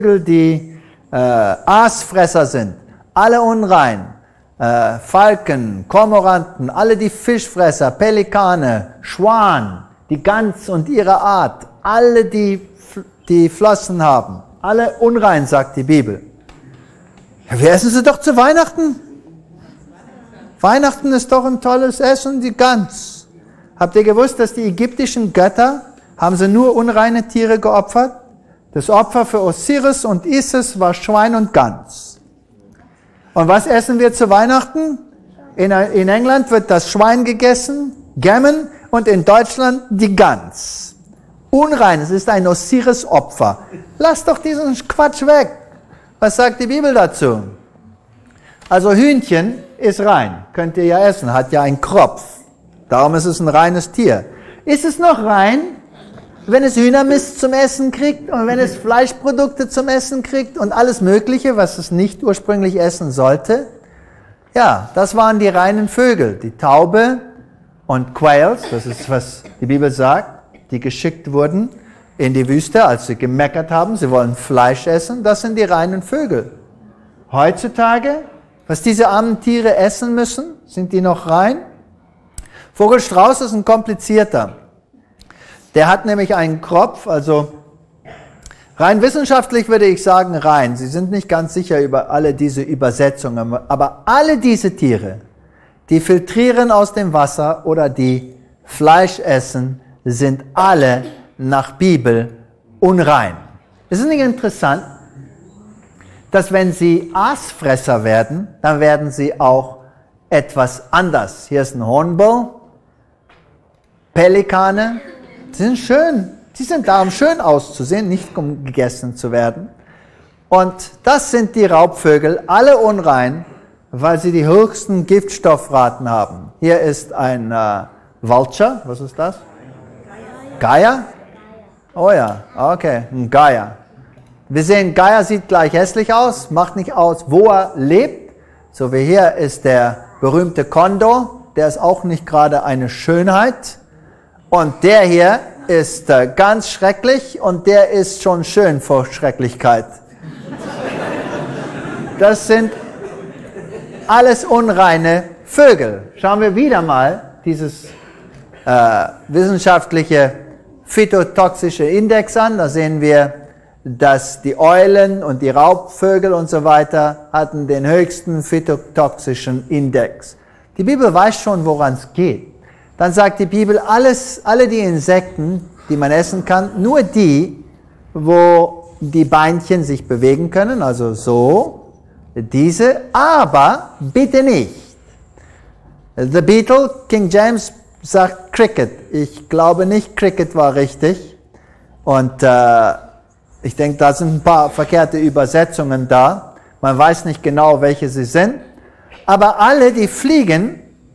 die Aasfresser sind, alle unrein, Falken, Kormoranten, alle die Fischfresser, Pelikane, Schwan, die Gans und ihre Art, alle die Flossen haben, alle unrein, sagt die Bibel. Ja, wir essen sie doch zu Weihnachten. Weihnachten ist doch ein tolles Essen, die Gans. Habt ihr gewusst, dass die ägyptischen Götter, haben sie nur unreine Tiere geopfert? Das Opfer für Osiris und Isis war Schwein und Gans. Und was essen wir zu Weihnachten? In England wird das Schwein gegessen, Gammon, und in Deutschland die Gans. Unrein, es ist ein Osiris-Opfer. Lasst doch diesen Quatsch weg. Was sagt die Bibel dazu? Also Hühnchen ist rein, könnt ihr ja essen, hat ja einen Kropf. Darum ist es ein reines Tier. Ist es noch rein, wenn es Hühnermist zum Essen kriegt und wenn es Fleischprodukte zum Essen kriegt und alles Mögliche, was es nicht ursprünglich essen sollte? Ja, das waren die reinen Vögel, die Taube und Quails, das ist, was die Bibel sagt, die geschickt wurden in die Wüste, als sie gemeckert haben, sie wollen Fleisch essen, das sind die reinen Vögel. Heutzutage, was diese armen Tiere essen müssen, sind die noch rein? Vogelstrauß ist ein komplizierter. Der hat nämlich einen Kropf, also rein wissenschaftlich würde ich sagen rein. Sie sind nicht ganz sicher über alle diese Übersetzungen, aber alle diese Tiere, die filtrieren aus dem Wasser oder die Fleisch essen, sind alle nach Bibel unrein. Ist es nicht interessant, dass wenn sie Aasfresser werden, dann werden sie auch etwas anders. Hier ist ein Hornbill, Pelikane, die sind schön, die sind da, um schön auszusehen, nicht um gegessen zu werden. Und das sind die Raubvögel, alle unrein, weil sie die höchsten Giftstoffraten haben. Hier ist ein Vulture, was ist das? Geier? Oh ja, okay, ein Geier. Wir sehen, Geier sieht gleich hässlich aus, macht nicht aus, wo er lebt. So wie hier ist der berühmte Kondor, der ist auch nicht gerade eine Schönheit. Und der hier ist ganz schrecklich und der ist schon schön vor Schrecklichkeit. Das sind alles unreine Vögel. Schauen wir wieder mal dieses wissenschaftliche phytotoxische Index an. Da sehen wir, dass die Eulen und die Raubvögel und so weiter hatten den höchsten phytotoxischen Index. Die Bibel weiß schon, woran es geht. Dann sagt die Bibel, alle die Insekten, die man essen kann, nur die, wo die Beinchen sich bewegen können, also so, diese, aber bitte nicht. The Beetle, King James sagt Cricket. Ich glaube nicht, Cricket war richtig. Und ich denke, da sind ein paar verkehrte Übersetzungen da. Man weiß nicht genau, welche sie sind. Aber alle, die fliegen,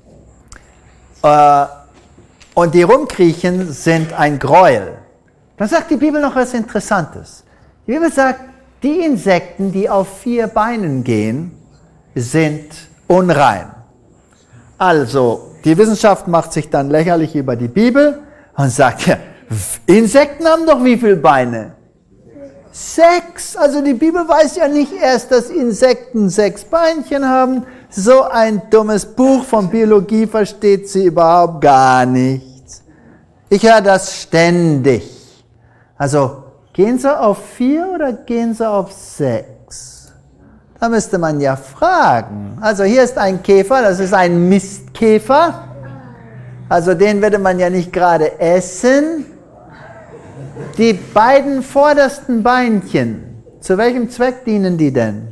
und die rumkriechen, sind ein Gräuel. Dann sagt die Bibel noch was Interessantes. Die Bibel sagt, die Insekten, die auf 4 Beinen gehen, sind unrein. Also, die Wissenschaft macht sich dann lächerlich über die Bibel und sagt, ja, Insekten haben doch wie viele Beine? 6. Also die Bibel weiß ja nicht erst, dass Insekten 6 Beinchen haben. So ein dummes Buch von Biologie versteht sie überhaupt gar nichts. Ich höre das ständig. Also, gehen sie auf 4 oder gehen sie auf 6? Da müsste man ja fragen. Also hier ist ein Käfer, das ist ein Mistkäfer. Also den würde man ja nicht gerade essen. Die beiden vordersten Beinchen, zu welchem Zweck dienen die denn?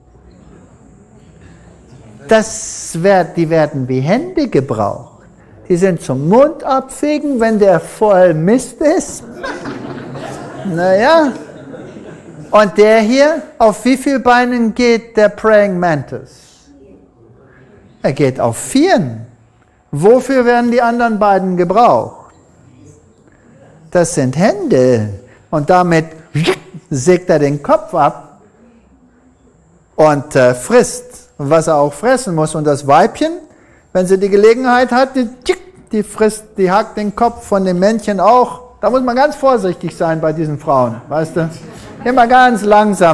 Die werden wie Hände gebraucht. Die sind zum Mund abfegen, wenn der voll Mist ist. Naja. Und der hier, auf wie vielen Beinen geht der Praying Mantis? Er geht auf 4. Wofür werden die anderen beiden gebraucht? Das sind Hände. Und damit sägt er den Kopf ab und frisst, was er auch fressen muss. Und das Weibchen, wenn sie die Gelegenheit hat, die hackt den Kopf von dem Männchen auch. Da muss man ganz vorsichtig sein bei diesen Frauen, weißt du? Immer ganz langsam.